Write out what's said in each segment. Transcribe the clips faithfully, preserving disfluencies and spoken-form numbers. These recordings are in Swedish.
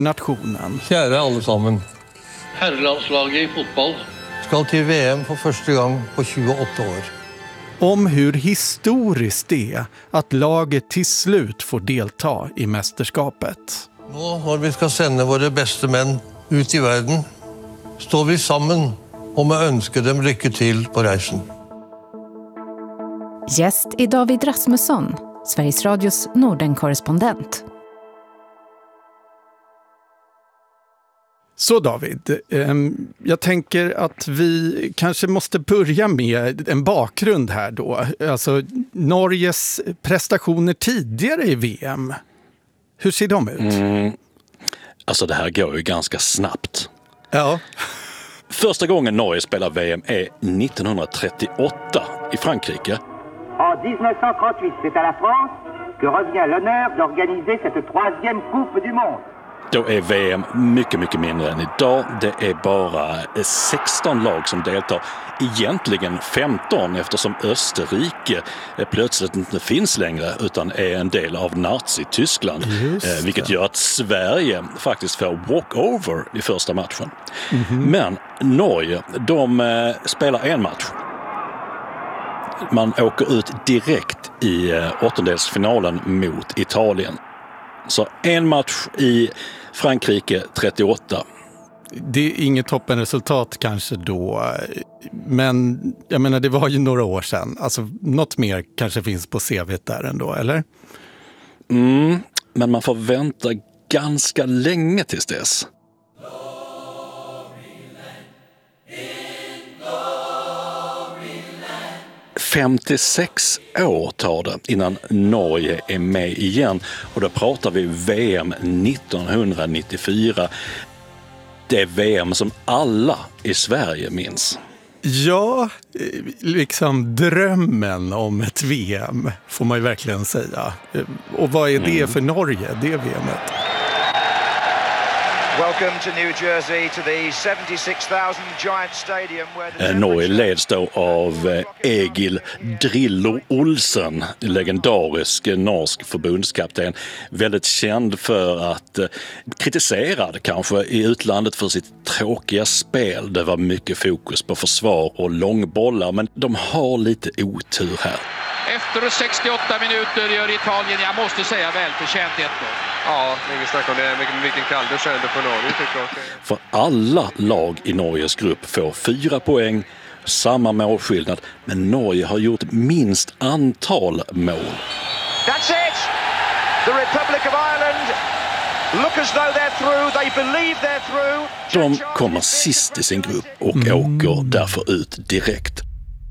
nationen. Kära allesammen. Herrelandslaget i fotboll Skal till V M för första gången på tjugoåtta år. Om hur historiskt det är att laget till slut får delta i mästerskapet. Nu när vi ska sända våra bästa män ut i världen står vi samman om att önska dem lycka till på reisen. Gäst är David Rasmusson, Sveriges Radios Norden-korrespondent. Så David, jag tänker att vi kanske måste börja med en bakgrund här då. Alltså Norges prestationer tidigare i V M. Hur ser de ut? Mm. Alltså det här går ju ganska snabbt. Ja. Första gången Norge spelar V M är nittonhundratrettioåtta i Frankrike. En dix-neuf cent trente-huit, c'est à la France que revient l'honneur d'organiser cette troisième coupe du monde. Då är V M mycket, mycket mindre än idag. Det är bara sexton lag som deltar. Egentligen femton eftersom Österrike plötsligt inte finns längre utan är en del av Nazi-Tyskland. Vilket gör att Sverige faktiskt får walkover i första matchen. Mm-hmm. Men Norge, de spelar en match. Man åker ut direkt i åttondelsfinalen mot Italien. Så en match i Frankrike trettioåtta. Det är inget toppenresultat kanske då, men jag menar det var ju några år sedan. Alltså något mer kanske finns på C V:t där ändå, eller? Mm, men man får vänta ganska länge tills dess. femtiosex år tar det innan Norge är med igen och då pratar vi V M nittonhundranittiofyra. Det är V M som alla i Sverige minns. Ja, liksom drömmen om ett V M får man ju verkligen säga. Och vad är det för Norge, det V M:et? Welcome to New Jersey to the seventy-six thousand Giant Stadium where the Norge leds då av Egil Drillo Olsen, legendarisk norsk förbundskapten, väldigt känd för att kritiserad kanske i utlandet för sitt tråkiga spel. Det var mycket fokus på försvar och långbollar, men de har lite otur här. Efter sextioåtta minuter gör Italien, jag måste säga välförtjänt ett mål. Ja, ingen snack om det. Vilken, vilken kalldusch ändå för Norge tycker jag. För alla lag i Norges grupp får fyra poäng, samma målskillnad, men Norge har gjort minst antal mål. That's it! The Republic of Ireland look as though they're through. They believe they're through. De kommer sist i sin grupp och mm. åker därför ut direkt.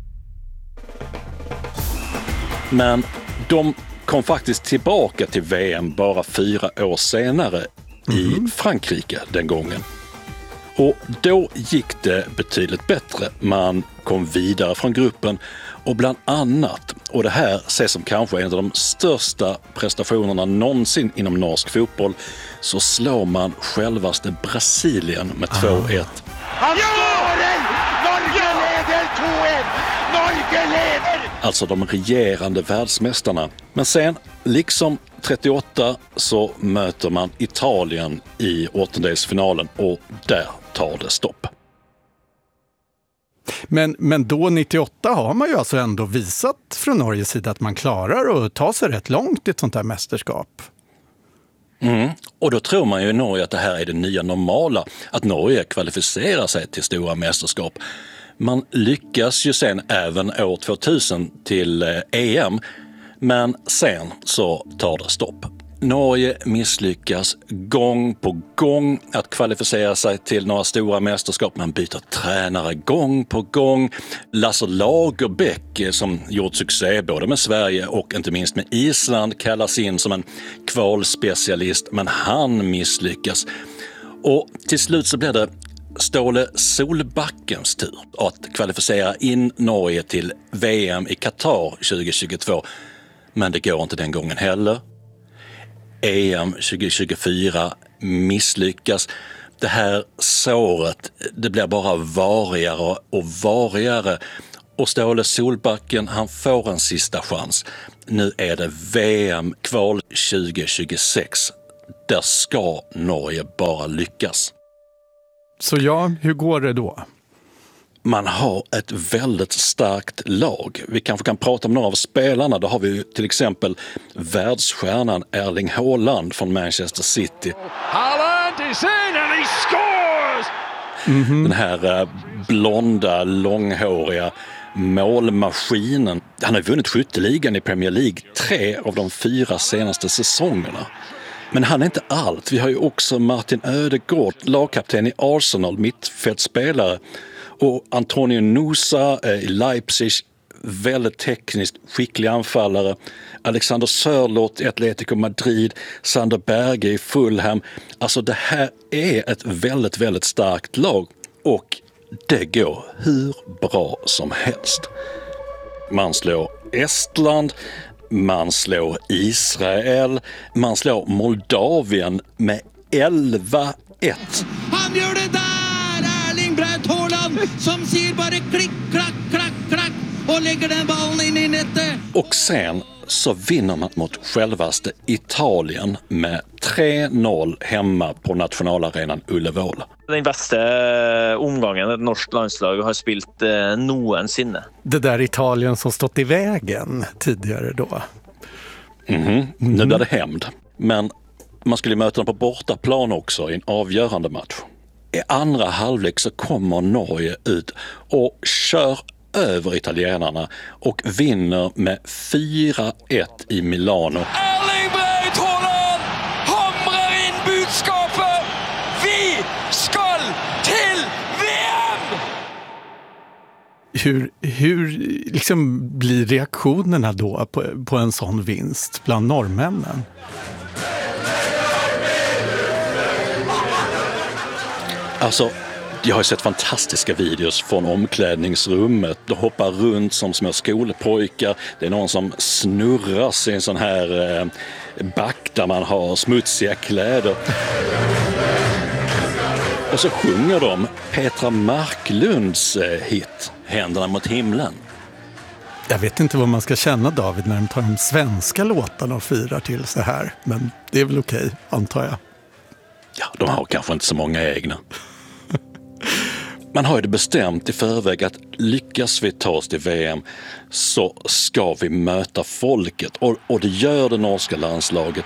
Men de kom faktiskt tillbaka till V M bara fyra år senare mm. i Frankrike den gången. Och då gick det betydligt bättre. Man kom vidare från gruppen och bland annat, och det här ses som kanske en av de största prestationerna någonsin inom norsk fotboll, så slår man självaste Brasilien med två ett. Han slår den! Norge leder två ett! Norge leder! Alltså de regerande världsmästarna. Men sen, liksom trettioåtta, så möter man Italien i åttondelsfinalen och där tar det stopp. Men, men då nittioåtta har man ju alltså ändå visat från Norges sida att man klarar att ta sig rätt långt i ett sånt här mästerskap. Mm. Och då tror man ju i Norge att det här är det nya normala, att Norge kvalificerar sig till stora mästerskap. Man lyckas ju sen även år tvåtusen till E M, men sen så tar det stopp. Norge misslyckas gång på gång att kvalificera sig till några stora mästerskap. Man byter tränare gång på gång. Lasse Lagerbäck, som gjort succé både med Sverige och inte minst med Island, kallas in som en kvalspecialist, men han misslyckas. Och till slut så blir det Ståle Solbackens tur att kvalificera in Norge till V M i Qatar tjugohundratjugotvå. Men det går inte den gången heller. E M tjugohundratjugofyra misslyckas. Det här såret, det blir bara varigare och varigare. Och Ståle Solbacken, han får en sista chans. Nu är det V M-kval tjugohundratjugosex. där ska Norge bara lyckas. Så ja, hur går det då? Man har ett väldigt starkt lag. Vi kanske kan prata om några av spelarna. Då har vi till exempel världsstjärnan Erling Haaland från Manchester City. Haaland is in and he scores! Mm-hmm. Den här äh, blonda, långhåriga målmaskinen. Han har vunnit skytteligan i Premier League tre av de fyra senaste säsongerna. Men han är inte allt. Vi har ju också Martin Ödegaard, lagkapten i Arsenal, mittfältspelare. Och Antonio Nusa i Leipzig, väldigt tekniskt skicklig anfallare. Alexander Sörloth i Atletico Madrid, Sander Berge i Fulham. Alltså det här är ett väldigt, väldigt starkt lag. Och det går hur bra som helst. Man slår Estland, man slår Israel, man slår Moldavien med elva ett. Han gör det där, Erling Braut Haaland, som ser bara klick, klack, klack, klack och lägger den bollen in i nätet. Och sen så vinner man mot självaste Italien med tre noll hemma på nationalarenan Ullevål. Den bästa omgången ett norskt landslag har spelat eh, någonsin. Det där Italien som stått i vägen tidigare då. Mm-hmm. Mm-hmm. Nu blir det hämnd. Men man skulle möta dem på bortaplan också i en avgörande match. I andra halvlek så kommer Norge ut och kör över italienarna och vinner med fyra ett i Milano. Erling Braut Haaland hamrar in budskapet. Vi ska till V M! Hur, hur liksom blir reaktionerna då på, på en sån vinst bland norrmännen? Alltså, jag har sett fantastiska videos från omklädningsrummet. De hoppar runt som små skolpojkar. Det är någon som snurras i en sån här eh, back där man har smutsiga kläder. Och så sjunger de Petra Marklunds eh, hit, Händerna mot himlen. Jag vet inte vad man ska känna, David, när de tar de svenska låtarna och firar till så här. Men det är väl okej, antar jag. Ja, de har kanske inte så många egna. Man har ju det bestämt i förväg att lyckas vi ta oss till V M så ska vi möta folket. Och, och det gör det norska landslaget.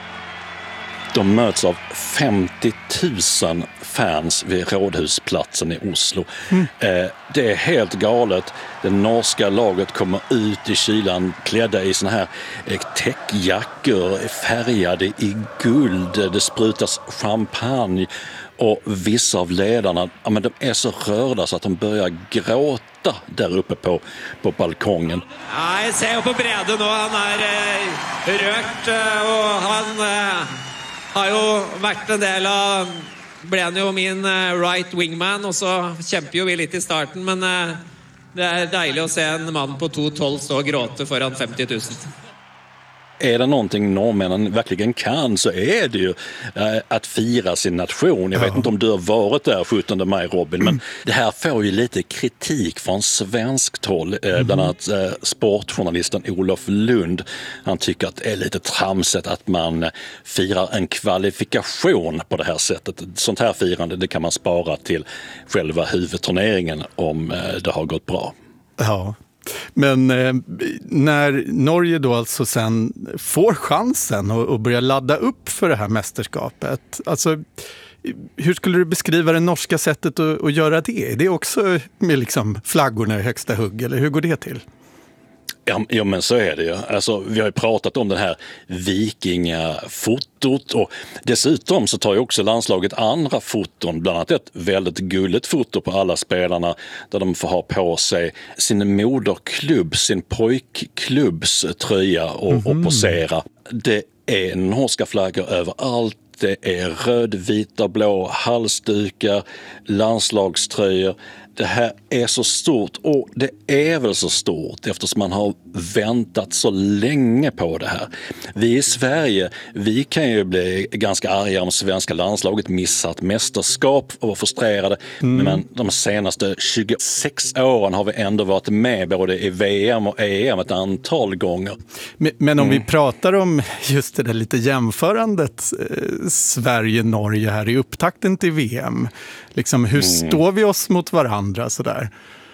De möts av femtio tusen fans vid Rådhusplatsen i Oslo. Mm. Eh, det är helt galet. Det norska laget kommer ut i kylan klädda i såna här eh, täckjackor, färgade i guld. Det sprutas champagne. Och vissa av ledarna, ja, men de är så rörda så att de börjar gråta där uppe på, på balkongen. Ja, jag ser på bredden nu, han är eh, rört och han eh, har ju varit en del av, blev han ju min eh, right wingman och så kämpade ju vi lite i starten, men eh, det är dejligt att se en man på två tolv stå och gråta föran femtio tusen. Är det någonting norrmännen verkligen kan så är det ju äh, att fira sin nation. Jag vet ja. inte om du har varit där sjuttonde maj, Robin, men det här får ju lite kritik från svenskt håll. Äh, mm. Bland annat äh, sportjournalisten Olof Lund. Han tycker att det är lite tramset att man äh, firar en kvalifikation på det här sättet. Sånt här firande, det kan man spara till själva huvudturneringen om äh, det har gått bra. Ja. Men eh, när Norge då alltså sen får chansen att, att börja ladda upp för det här mästerskapet, alltså hur skulle du beskriva det norska sättet att, att göra det? Det är också med liksom flaggorna i högsta hugg, eller hur går det till? Ja, ja, men så är det ju. Alltså, vi har ju pratat om den här vikingafotot och dessutom så tar ju också landslaget andra foton, bland annat ett väldigt gulligt foto på alla spelarna där de får ha på sig sin moderklubb, sin pojkklubbs tröja och, mm-hmm. och posera. Det är norska flaggor överallt. Det är röd, vita, blå halsdukar, landslagströjor. Det här är så stort, och det är väl så stort eftersom man har väntat så länge på det här. Vi i Sverige, vi kan ju bli ganska arga om svenska landslaget missat mästerskap och vara frustrerade. Mm. Men de senaste tjugosex åren har vi ändå varit med både i V M och E M ett antal gånger. Men, men om mm. vi pratar om just det där lite jämförandet eh, Sverige-Norge här i upptakten till V M. Liksom, hur mm. står vi oss mot varandra sådär?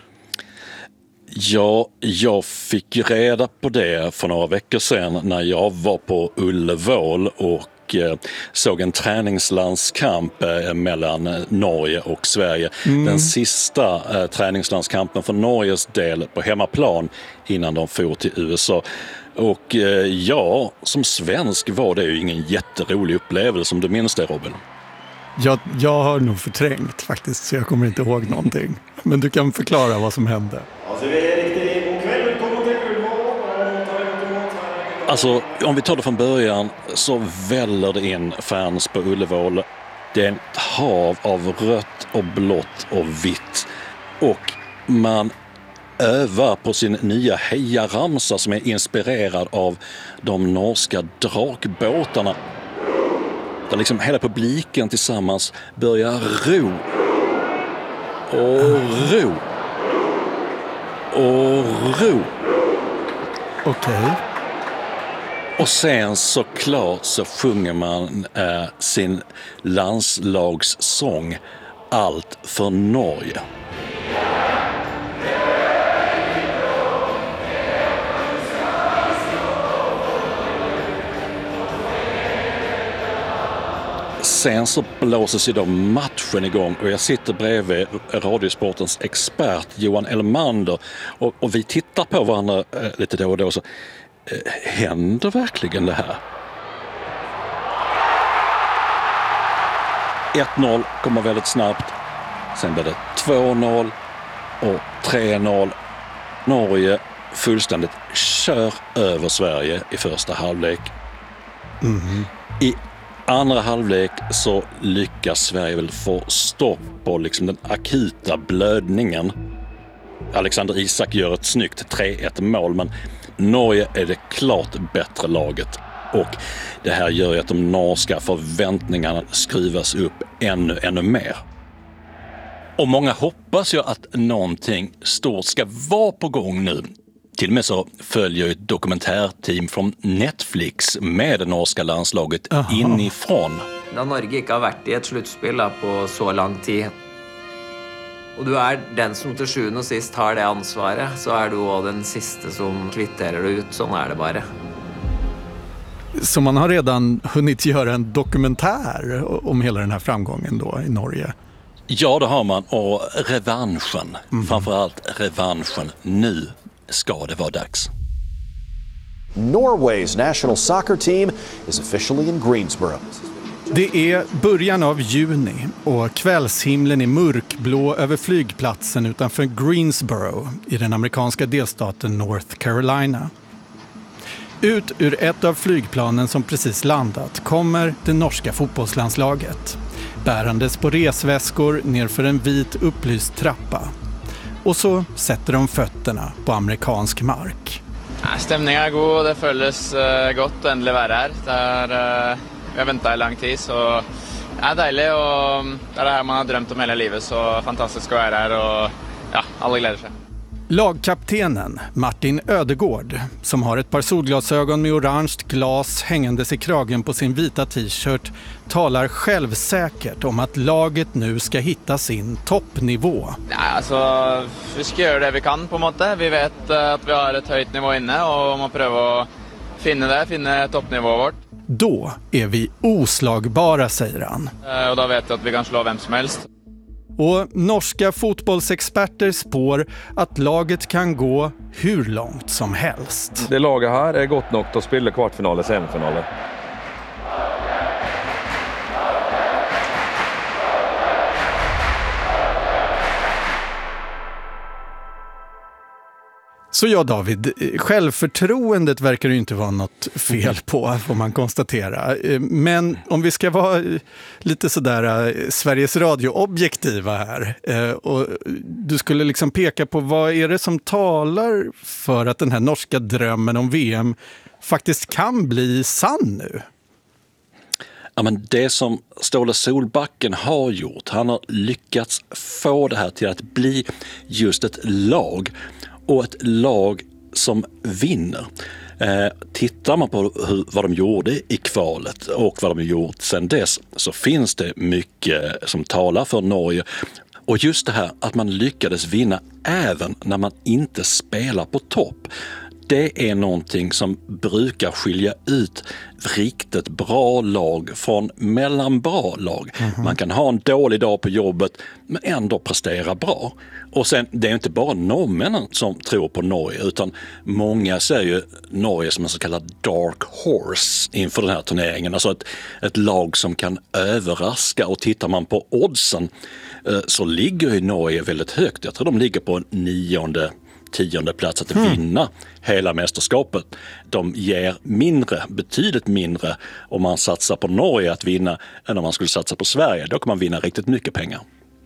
Ja, jag fick reda på det för några veckor sedan när jag var på Ullevål och eh, såg en träningslandskamp eh, mellan Norge och Sverige. Mm. Den sista eh, träningslandskampen för Norges del på hemmaplan innan de for till U S A. Och eh, ja, som svensk var det ju ingen jätterolig upplevelse, om du minns det, Robin. Jag, jag har nog förträngt faktiskt, så jag kommer inte ihåg någonting. Men du kan förklara vad som hände. Alltså, vi är riktigt god kväll. Välkommen till Ullevål. Alltså, om vi tar det från början så väller det in fans på Ullevål. Det är ett hav av rött och blått och vitt. Och man övar på sin nya hejaramsa som är inspirerad av de norska drakbåtarna. Där liksom hela publiken tillsammans börjar ro. Och ro. Och ro. Okej. Okay. Och sen såklart så sjunger man äh, sin landslagssång Allt för Norge. Sen så blåses ju då matchen igång och jag sitter bredvid Radiosportens expert Johan Elmander och, och vi tittar på varandra eh, lite då och då. Så, eh, händer verkligen det här? ett noll kommer väldigt snabbt. Sen blir det två noll och tre noll. Norge fullständigt kör över Sverige i första halvlek. Mm. I andra halvlek så lyckas Sverige väl få stopp på liksom den akuta blödningen. Alexander Isak gör ett snyggt tre ett mål, men Norge är det klart bättre laget. Och det här gör ju att de norska förväntningarna skruvas upp ännu, ännu mer. Och många hoppas ju att någonting stort ska vara på gång nu. Till och med så följer ett dokumentärteam från Netflix med det norska landslaget Aha. inifrån. När Norge inte har varit i ett slutspel på så lång tid och du är den som till sjuende och sist har det ansvaret, så är du också den sista som kvitterar ut. Så är det bara. Så man har redan hunnit göra en dokumentär om hela den här framgången då i Norge? Ja, det har man. Och revanschen, mm. framförallt revanschen nu. Ska det vara dags. Norway's national soccer team is officially in Greensboro. Det är början av juni och kvällshimlen är mörkblå över flygplatsen utanför Greensboro i den amerikanska delstaten North Carolina. Ut ur ett av flygplanen som precis landat kommer det norska fotbollslandslaget, bärandes på resväskor nerför en vit upplyst trappa. Och så sätter de fötterna på amerikansk mark. Stämningen är god, det känns uh, gott att äntligen vara här. Det är, uh, vi har väntat i lång tid, så det är dejligt och det är det här man har drömt om hela livet, så fantastiskt att vara här och ja, alla gläder sig. Lagkaptenen Martin Ödegård, som har ett par solglasögon med orange glas hängandes i kragen på sin vita t-shirt, talar självsäkert om att laget nu ska hitta sin toppnivå. Ja, alltså, vi ska göra det vi kan på något sätt. Vi vet att vi har ett högt nivå inne och man prövar att finna det, finna toppnivå vårt. Då är vi oslagbara, säger han. Och då vet jag att vi kan slå vem som helst. Och norska fotbollsexperter spår att laget kan gå hur långt som helst. Det laget här är gott nog att spela kvartfinal och semifinal. Så ja, David, självförtroendet verkar ju inte vara något fel på, får man konstatera. Men om vi ska vara lite sådär Sveriges Radio-objektiva här, och du skulle liksom peka på vad är det som talar för att den här norska drömmen om V M faktiskt kan bli sann nu? Ja, men det som Ståle Solbacken har gjort, han har lyckats få det här till att bli just ett lag, och ett lag som vinner. Eh, tittar man på hur, vad de gjorde i kvalet och vad de har gjort sedan dess, så finns det mycket som talar för Norge. Och just det här att man lyckades vinna även när man inte spelar på topp, det är någonting som brukar skilja ut riktigt bra lag från mellanbra lag. Mm-hmm. Man kan ha en dålig dag på jobbet men ändå prestera bra. Och sen, det är inte bara norrmännen som tror på Norge, utan många ser ju Norge som en så kallad dark horse inför den här turneringen. Alltså ett, ett lag som kan överraska, och tittar man på oddsen så ligger ju Norge väldigt högt. Jag tror de ligger på en nionde tionde plats att mm. vinna hela mästerskapet. De ger mindre, betydligt mindre om man satsar på Norge att vinna än om man skulle satsa på Sverige. Då kan man vinna riktigt mycket pengar.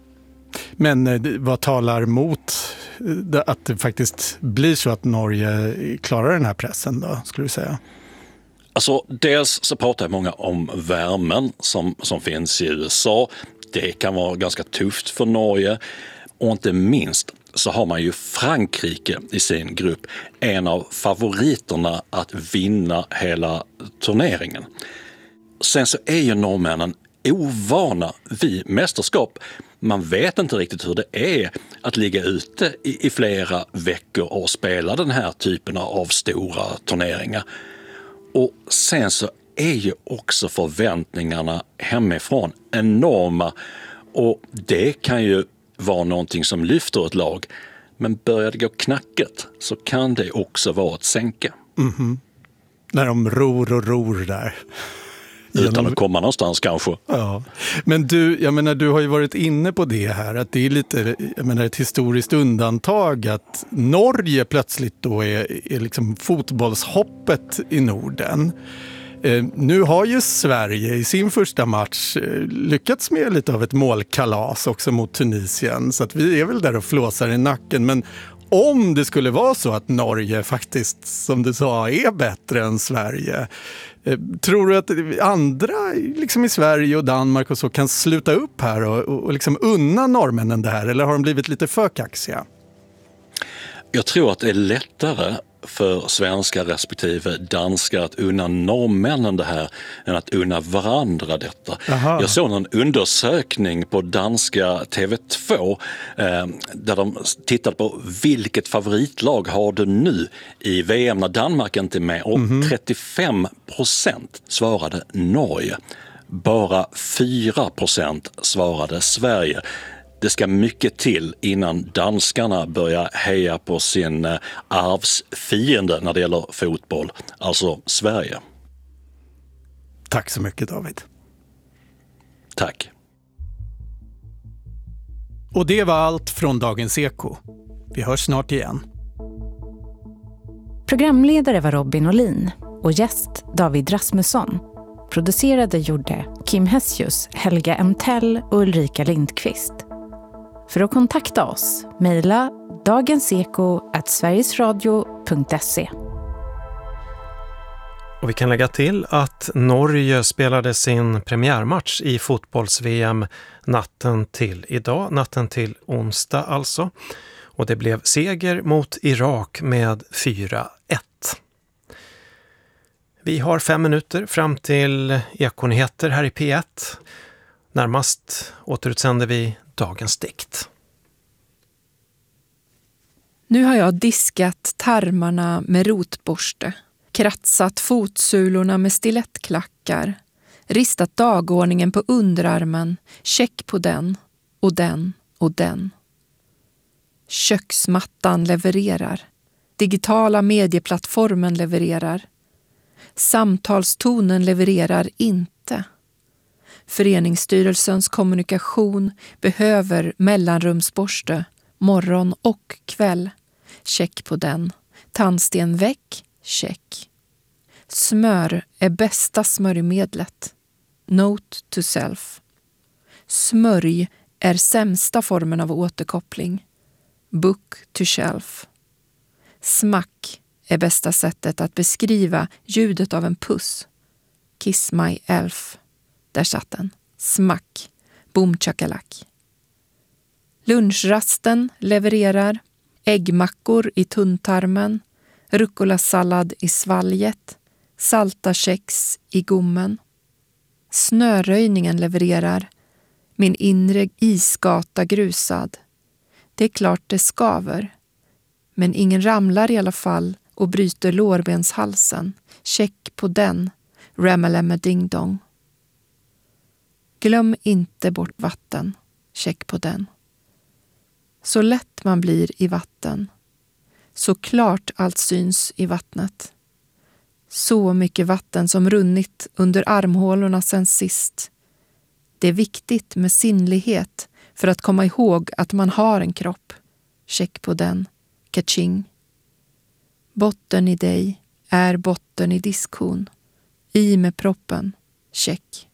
Men vad talar mot att det faktiskt blir så att Norge klarar den här pressen då, skulle du säga? Alltså, dels så pratar många om värmen som, som finns i U S A. Det kan vara ganska tufft för Norge, och inte minst så har man ju Frankrike i sin grupp, en av favoriterna att vinna hela turneringen. Sen så är ju norrmännen ovana vid mästerskap. Man vet inte riktigt hur det är att ligga ute i, i flera veckor och spela den här typen av stora turneringar. Och sen så är ju också förväntningarna hemifrån enorma, och det kan ju vara någonting som lyfter ett lag. Men börjar det gå knacket så kan det också vara ett sänke. Mm-hmm. När de ror och ror där. Utan Genom... att komma någonstans kanske. Ja. Men du, jag menar, du har ju varit inne på det här, att det är lite, jag menar, ett historiskt undantag att Norge plötsligt då är, är liksom fotbollshoppet i Norden. Eh, nu har ju Sverige i sin första match eh, lyckats med lite av ett målkalas också mot Tunisien, så att vi är väl där och flåsar i nacken. Men om det skulle vara så att Norge faktiskt, som du sa, är bättre än Sverige, eh, tror du att andra liksom i Sverige och Danmark och så kan sluta upp här och, och, och liksom unna norrmännen det här, eller har de blivit lite för kaxiga? Jag tror att det är lättare för svenska respektive danskar att unna norrmännen det här än att unna varandra detta. Aha. Jag såg en undersökning på danska T V två eh, där de tittade på vilket favoritlag har du nu i V M när Danmark inte är med, och mm-hmm. trettiofem procent svarade Norge. Bara fyra procent svarade Sverige. Det ska mycket till innan danskarna börjar heja på sin arvsfiende när det gäller fotboll, alltså Sverige. Tack så mycket, David. Tack. Och det var allt från Dagens Eko. Vi hörs snart igen. Programledare var Robin Olin och gäst David Rasmusson. Producerade gjorde Kim Hessius, Helga Emtell och Ulrika Lindqvist. För att kontakta oss, mejla dagenseko at sverigesradio punkt se. Och vi kan lägga till att Norge spelade sin premiärmatch i fotbolls-V M natten till idag, natten till onsdag alltså. Och det blev seger mot Irak med fyra ett. Vi har fem minuter fram till Ekonyheter här i P ett. Närmast återutsänder vi dagens dikt. Nu har jag diskat tarmarna med rotborste, kratsat fotsulorna med stilettklackar, ristat dagordningen på underarmen, check på den och den och den. Köksmattan levererar, digitala medieplattformen levererar, samtalstonen levererar inte. Föreningsstyrelsens kommunikation behöver mellanrumsborste, morgon och kväll. check på den. Tandsten väck, check. Smör är bästa smörjmedlet. Note to self. Smörj är sämsta formen av återkoppling. Book to shelf. Smack är bästa sättet att beskriva ljudet av en puss. Kiss my elf. Där satt den. Smack. Boom chakalak. Lunchrasten levererar äggmackor i tunntarmen, rucola-sallad i svalget, salta kex i gommen. Snöröjningen levererar min inre isgata grusad. Det är klart det skaver, men ingen ramlar i alla fall och bryter lårbenshalsen. Check på den, ramalama ding dong. Glöm inte bort vatten, check på den. Så lätt man blir i vatten. Så klart allt syns i vattnet. Så mycket vatten som runnit under armhålorna sen sist. Det är viktigt med sinnlighet för att komma ihåg att man har en kropp. Check på den. Kaching. Botten i dig är botten i diskhon. I med proppen. Check.